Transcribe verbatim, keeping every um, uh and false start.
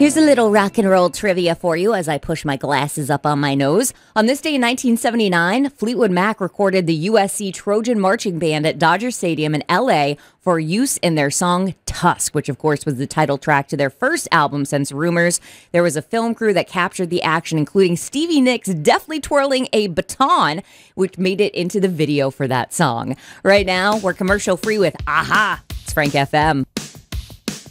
Here's a little rock and roll trivia for you as I push my glasses up on my nose. On this day in nineteen seventy-nine, Fleetwood Mac recorded the U S C Trojan Marching Band at Dodger Stadium in L A for use in their song Tusk, which of course was the title track to their first album since Rumors. There was a film crew that captured the action, including Stevie Nicks deftly twirling a baton, which made it into the video for that song. Right now, we're commercial free with Aha! It's Frank F M.